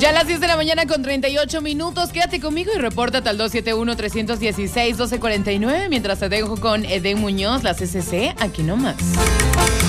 Ya a las 10 de la mañana con 38 minutos. Quédate conmigo y repórtate al 271-316-1249 mientras te dejo con Edén Muñoz, la CCC, aquí nomás.